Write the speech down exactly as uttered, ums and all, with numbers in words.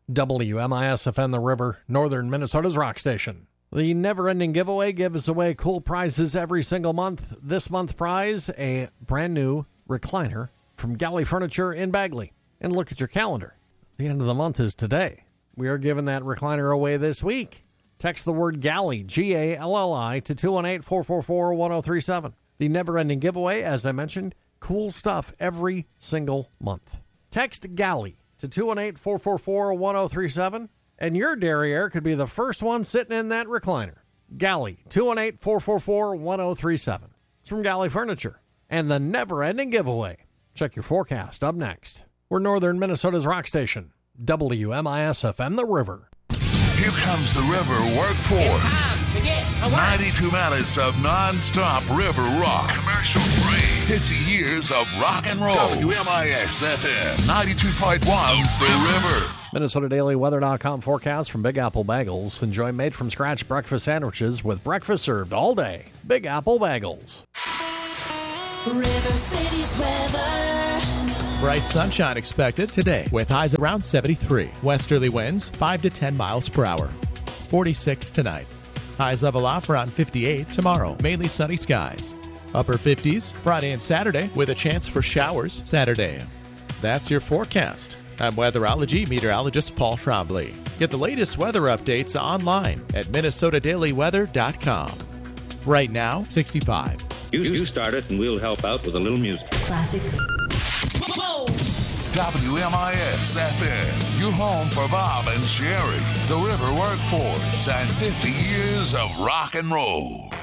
W M I S F M The River, northern Minnesota's rock station. The never-ending giveaway gives away cool prizes every single month. This month's prize, a brand new recliner from Galley Furniture in Bagley. And look at your calendar. The end of the month is today. We are giving that recliner away this week. Text the word Galley, G A L L I, to two one eight, four four four, one zero three seven. The never-ending giveaway, as I mentioned, cool stuff every single month. Text Galley to two one eight, four four four, one zero three seven, and your derriere could be the first one sitting in that recliner. Galley, two one eight, four four four, one zero three seven. It's from Galley Furniture. And the never-ending giveaway. Check your forecast up next. We're northern Minnesota's rock station, W M I S F M The River. Here comes the River Workforce. It's time to get to work. ninety-two minutes of non-stop river rock. Commercial free. fifty years of rock and roll. W M I S F M ninety-two point one, The River. Minnesota Daily Weather dot com forecast from Big Apple Bagels. Enjoy made-from-scratch breakfast sandwiches with breakfast served all day. Big Apple Bagels. River City's weather. Bright sunshine expected today with highs around seventy-three. Westerly winds five to ten miles per hour. forty-six tonight. Highs level off around fifty-eight tomorrow. Mainly sunny skies. Upper fifties Friday and Saturday with a chance for showers Saturday. That's your forecast. I'm weatherology meteorologist Paul Trombley. Get the latest weather updates online at Minnesota Daily Weather dot com. Right now, sixty-five. You, you start it and we'll help out with a little music. Classic. W M I S F M, your home for Bob and Sherry, the River Workforce, and fifty years of rock and roll.